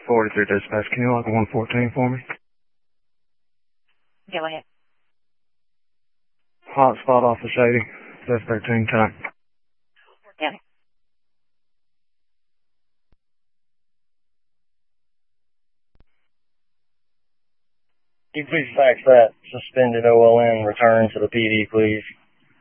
43 dispatch. Can you log 114 for me? Go ahead. Hot spot off the Shady. 13 time. Yeah. Can you please fax that suspended OLN return to the PD, please?